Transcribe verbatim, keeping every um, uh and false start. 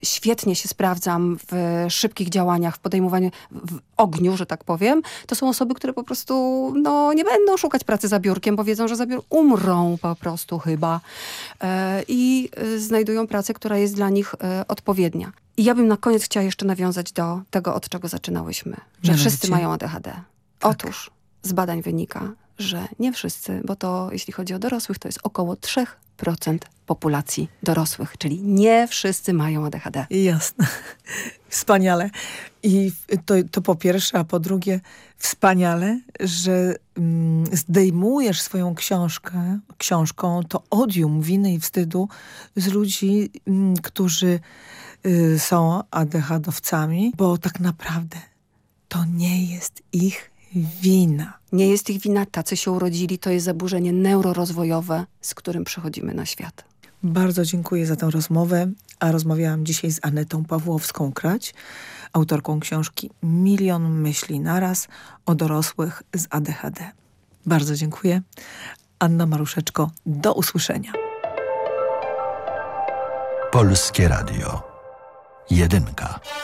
świetnie się sprawdzam w szybkich działaniach, w podejmowaniu, w ogniu, że tak powiem, to są osoby, które po prostu no, nie będą szukać pracy za biurkiem, bo wiedzą, że za biurkiem umrą po prostu chyba. E, I e, znajdują pracę, która jest dla nich e, odpowiednia. I ja bym na koniec chciała jeszcze nawiązać do tego, od czego zaczynałyśmy. Że Mianowicie? wszyscy mają A D H D. Tak. Otóż z badań wynika, że nie wszyscy, bo to jeśli chodzi o dorosłych, to jest około trzy procent populacji dorosłych, czyli nie wszyscy mają A D H D. Jasne. Wspaniale. I to, to po pierwsze, a po drugie wspaniale, że mm, zdejmujesz swoją książkę, książką to odium winy i wstydu z ludzi, mm, którzy y, są A D H D-owcami, bo tak naprawdę to nie jest ich wina. Nie jest ich wina, tacy się urodzili, to jest zaburzenie neurorozwojowe, z którym przychodzimy na świat. Bardzo dziękuję za tę rozmowę, a rozmawiałam dzisiaj z Anetą Pawłowską-Krać, autorką książki Milion myśli naraz o dorosłych z A D H D. Bardzo dziękuję. Anna Maruszeczko, do usłyszenia. Polskie Radio. Jedynka.